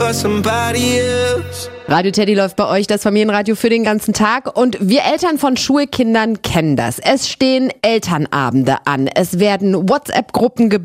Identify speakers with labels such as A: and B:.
A: for somebody else.
B: Radio Teddy läuft bei euch, das Familienradio für den ganzen Tag. Und wir Eltern von Schulkindern kennen das. Es stehen Elternabende an. Es werden WhatsApp-Gruppen gebildet.